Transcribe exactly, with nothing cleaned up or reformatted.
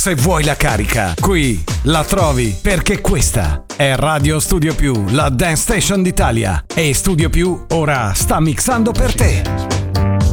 Se vuoi la carica, qui la trovi, perché questa è Radio Studio Più, la Dance Station d'Italia. E Studio Più ora sta mixando per te.